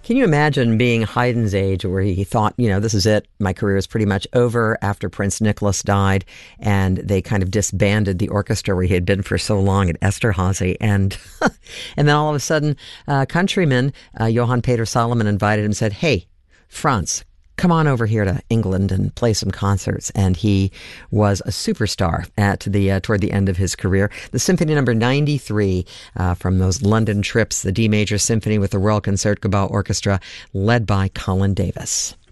Can you imagine being Haydn's age, where he thought, this is it, my career is pretty much over, after Prince Nicholas died, and they kind of disbanded the orchestra where he had been for so long at Esterhazy, and and then all of a sudden, countryman Johann Peter Solomon invited him and said, "Hey, Franz, come on over here to England and play some concerts." And he was a superstar toward the end of his career. The Symphony Number 93 from those London trips, the D major symphony with the Royal Concertgebouw Orchestra, led by Colin Davis.